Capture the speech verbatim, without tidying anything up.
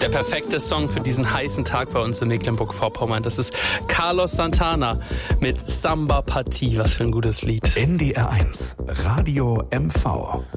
Der perfekte Song für diesen heißen Tag bei uns in Mecklenburg-Vorpommern. Das ist Carlos Santana mit Samba Partie. Was für ein gutes Lied. N D R eins Radio M V.